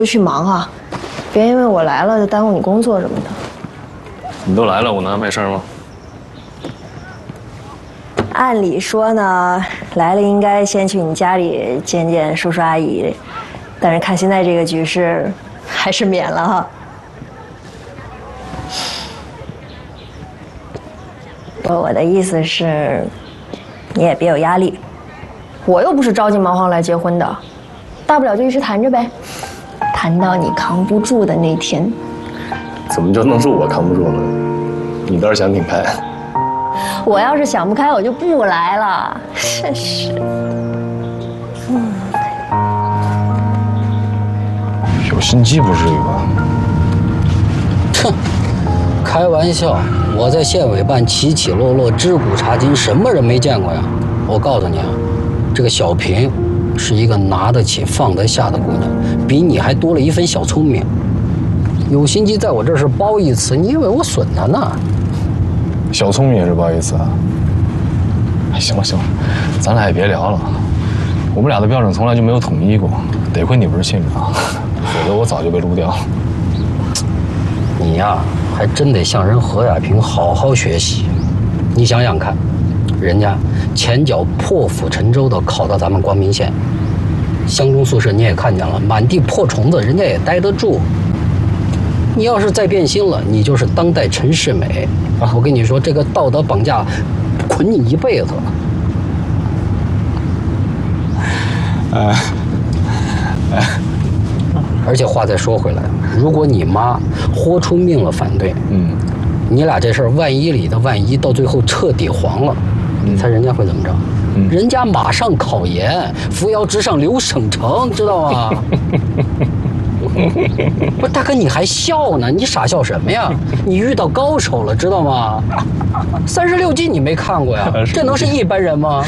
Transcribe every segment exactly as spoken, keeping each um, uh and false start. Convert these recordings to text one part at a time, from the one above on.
就去忙啊，别因为我来了就耽误你工作什么的。 你都来了，我能没事吗？ 按理说呢，来了应该先去你家里见见叔叔阿姨，但是看现在这个局势，还是免了哈。我我的意思是，你也别有压力，我又不是着急忙慌来结婚的，大不了就一直谈着呗，谈到你扛不住的那天。 怎么就能是我扛不住了？你倒是想挺开。 我要是想不开，我就不来了，真是。嗯， 有心机不至于吧？ 哼，开玩笑，我在县委办起起落落，知古查今，什么人没见过呀？我告诉你啊，这个小平是一个拿得起放得下的姑娘，比你还多了一分小聪明。有心机在我这儿是褒义词，你以为我损她呢？ 小聪明也是褒义词啊。哎，行了行了，咱俩也别聊了。我们俩的标准从来就没有统一过，得亏你不是县长，否则我早就被撸掉了。 你呀，还真得向人何亚平好好学习。你想想看，人家前脚破釜沉舟的考到咱们光明县，乡中宿舍你也看见了，满地破虫子，人家也待得住。你要是再变心了，你就是当代陈世美啊！我跟你说，这个道德绑架捆你一辈子。 哎，哎， 而且话再说回来，如果你妈豁出命了反对，嗯，你俩这事儿万一里的万一，到最后彻底黄了，你猜人家会怎么着？嗯、人家马上考研，扶摇直上刘省城，知道吗？不是大哥，你还笑呢？你傻笑什么呀？你遇到高手了，知道吗？三十六计你没看过呀？这能是一般人吗？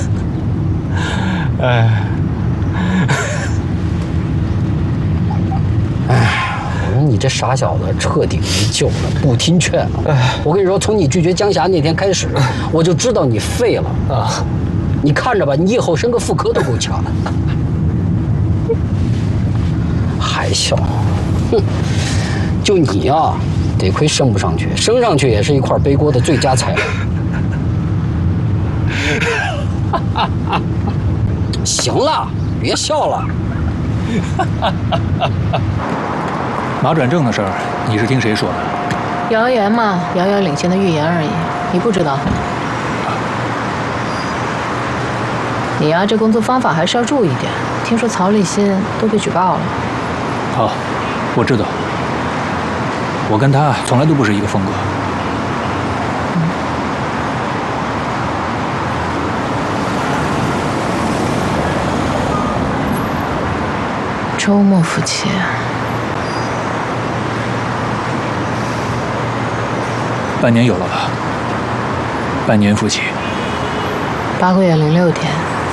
哎， 哎，我说你这傻小子彻底没救了，不听劝啊！我跟你说，从你拒绝江霞那天开始，我就知道你废了啊！你看着吧，你以后升个副科都够呛。还笑，哼！就你呀、啊，得亏升不上去，升上去也是一块背锅的最佳材料。行了，别笑了。 马转正的事儿，你是听谁说的？ 谣言嘛，遥遥领先的预言而已，你不知道。你呀、啊，这工作方法还是要注意点。听说曹立新都被举报了。 好，我知道。我跟他从来都不是一个风格。 嗯。周末夫妻。 半年有了吧？半年夫妻。 八个月零六天。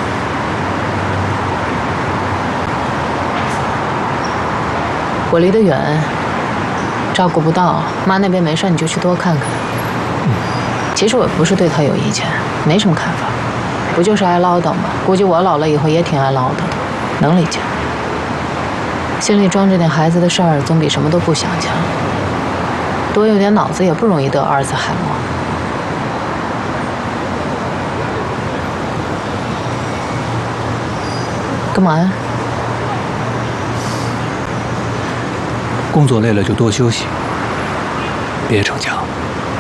我离得远，照顾不到，妈那边没事你就去多看看。嗯、其实我不是对他有意见，没什么看法，不就是爱唠叨吗？估计我老了以后也挺爱唠叨的，能理解。心里装着点孩子的事儿，总比什么都不想强。多有点脑子也不容易得阿尔茨海默。干嘛呀？ 工作累了就多休息，别逞强。